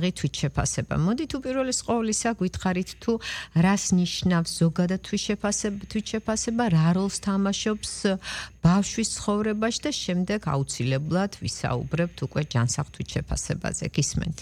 ჯანსაღი თვითშეფასება. მოდით უპირველეს ყოვლისა გვითხარით თუ რას ნიშნავს ზოგადად თვითშეფასება, რა როლს თამაშობს ბავშვის ცხოვრებაში და შემდეგ აუცილებლად ვისაუბრებთ უკვე ჯანსაღ თვითშეფასებაზე. გისმენთ.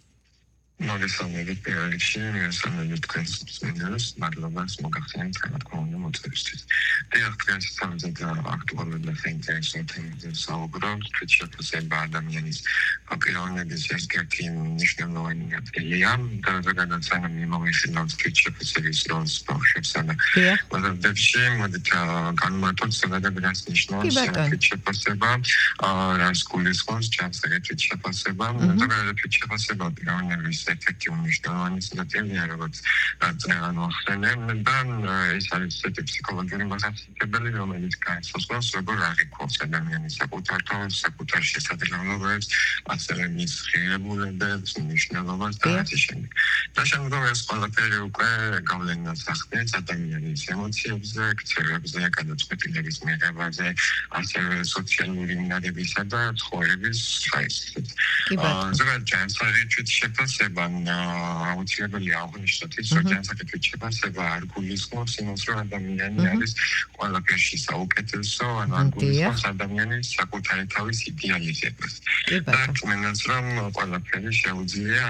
მოგესალმებით პირველ რიგში, მოგესალმებით თქვენს მსმენელს, მადლობას მოგახსენეთ რა თქმა უნდა მოწვევისთვის. დიახ, დღეს სამზედ აქტუალური და საინტერესო თემებზე საუბრობთ, თვითშეფასება ადამიანის პიროვნების ერთ-ერთი მნიშვნელოვანი ნაწილია და ზოგადად სანამ მიმოვიხილავთ თვითშეფასების როლს ბავშვებსა და მოზარდებში, მოდით განვმარტოთ ზოგადად რას ნიშნავს თვითშეფასება, რას გულისხმობს ჯანსაღი თვითშეფასება, ზოგადად თვითშეფასება პიროვნების ერთ-ერთი უმნიშვნელოვანი ნაწილია, როგორც წეგან ვახსენებ და ეს არის ესეთი ფსიქოლოგიური მახასიათებელი, რომელიც განსაზღვრავს, როგორ აღიქვამს ადამიანის საკუთარ თავს, საკუთარ შესაძლებლობებს, ასევე მის ღირებულებებს, მნიშვნელობას და ასე შემდეგ. და შემდგომ ეს ყველაფერი უკვე გავლენას ახდენს ადამიანის ემოციებზე, ქცევებზე, გადაწყვეტილების მიღებაზე, ასევე სოციალური უნარებისა და ცხოვრების ხარისხზე. ზოგადად ჯანსაღი თვითშეფასება აუცილებელია აღნიშნოთ ის, რომ ჯანსაღი თვითშეფასება არ გულისხმობს იმას, რომ ადამიანი არის ყველაფერში საუკეთესო, ან არ გულისხმობს ადამიანის საკუთარი თავის იდეალიზებას. და რწმენას, რომ ყველაფერი შეუძლია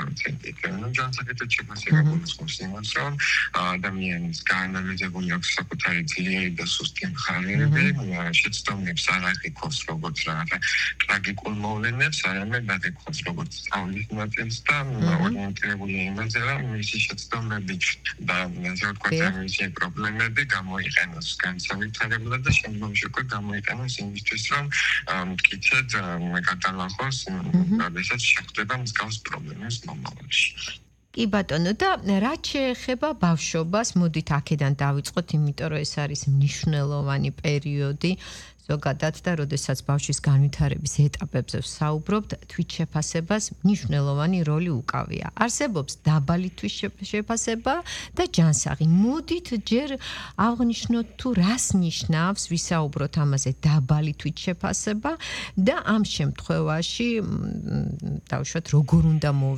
100%. ჯანსაღი თვითშეფასება გულისხმობს იმას, რომ ადამიანის გაანალიზებული აქვს საკუთარი ძლიერი და სუსტი მხარეები, შეცდომებს არ აღიქვამს როგორც რაღაცა ტრაგიკულ მოვლენებს, არამედ აღიქვამს როგორც სწავლის ნაწილს და ორიენტირებულია იმაზე, რომ მისი შეცდომები და ასე ვთქვათ, მისი პრობლემები გამოიყენოს განსაკუთრებულად და შემდგომში უკვე გამოიყენოს იმისთვის, რომ მტკიცედ გადალახოს, როდესაც შეხვდება მსგავს პრობლემის მომავალში. კი ბატონო, და რაც შეეხება ბავშვობას, მოდით აქედან დავიწყოთ, იმიტომ რომ ეს არის მნიშვნელოვანი პერიოდი ზოგადად და როდესაც ბავშვის განვითარების ეტაპებზე ვსაუბრობთ, თვითშეფასებას მნიშვნელოვანი როლი უკავია. არსებობს დაბალი თვითშეფასება და ჯანსაღი. მოდით ჯერ აღნიშნოთ თუ რას ნიშნავს, ვისაუბროთ ამაზე დაბალი თვითშეფასება და ამ შემთხვევაში დავუშვათ როგორ უნდა